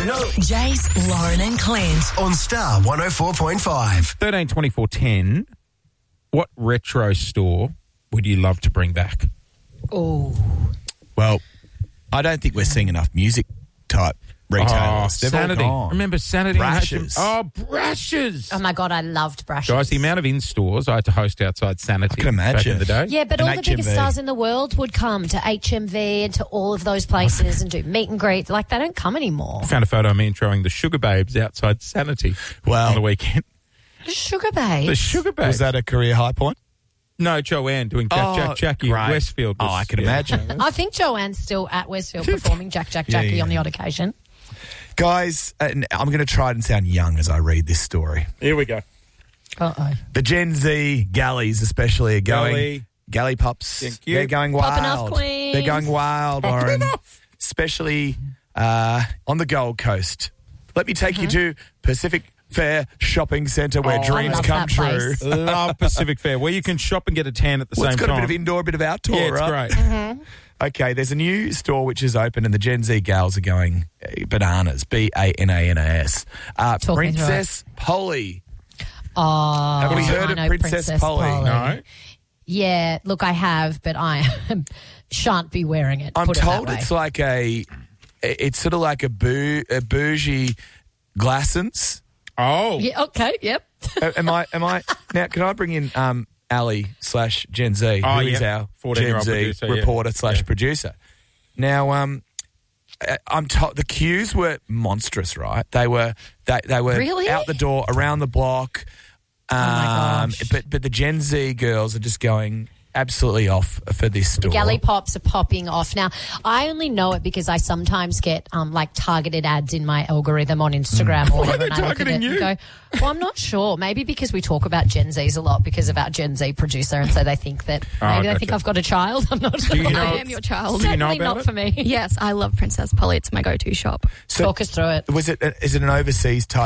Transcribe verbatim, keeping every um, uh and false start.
No. Jace, Lauren and Clint. On Star one oh four point five. thirteen twenty-four ten. What retro store would you love to bring back? Oh. Well, I don't think we're seeing enough music type retailers. Oh, They've all Sanity. gone. Remember Sanity? and H M- Brashes. Oh, Brashes. Oh, my God, I loved brushes. Guys, the amount of in-stores I had to host outside Sanity I can imagine. back in the day. Yeah, but And all the H M V. biggest stars in the world would come to H M V and to all of those places and do meet and greets. Like, they don't come anymore. I found a photo of me throwing the Sugar Babes outside Sanity Wow. on the weekend. The Sugar Babes. The Sugar Babes. Was that a career high point? No, Joanne doing Jack, Oh, Jack, Jackie at great. Westfield. Oh, was- I can yeah. imagine. I think Joanne's still at Westfield performing Jack, Jack, Yeah, Jackie yeah. on the odd occasion. Guys, and I'm going to try and sound young as I read this story. Here we go. Uh-oh. The Gen Z galleys especially are going... Galley. Galley pups. Thank you. They're going wild. Popping off, queens. They're going wild, Popping Lauren. off. Especially uh, on the Gold Coast. Let me take you to Pacific Fair Shopping Centre where Oh, dreams I love come that true. place. Love Pacific Fair, where you can shop and get a tan at the Well, same it's got time. a bit of indoor, a bit of outdoor, yeah, it's right? great. Okay, there's a new store which is open and the Gen Z gals are going uh, bananas. B A N A N A S. Uh, Talk me through Princess Polly. Oh, Have we I heard of know Princess Polly? No. Yeah, look, I have, but I shan't be wearing it. I'm put told it that way. it's like a, it's sort of like a, bou, a bougie Glassons. Oh. Yeah, okay, yep. Uh, am I? Am I? Now, can I bring in um, Ali slash Gen Z, Oh, who is yeah. our Gen fourteen-year-old Z producer, yeah. reporter slash Yeah. producer? Now, um, uh, I'm told the queues were monstrous, right? They were they they were Really? out the door, around the block. Um, my gosh. But but the Gen Z girls are just going absolutely off for this store. Galley pops are popping off. Now, I only know it because I sometimes get um, like targeted ads in my algorithm on Instagram or Why are whatever. they and I look at targeting it you? and go, well, I'm not sure. Maybe because we talk about Gen Zs a lot because of our Gen Z producer, and so they think that Oh, maybe they gotcha. think I've got a child. I'm not Do you sure. know- I am your child. Do you know Certainly about not it? for me. Yes, I love Princess Polly. It's my go-to shop. So Talk us through it. was it? Is it an overseas type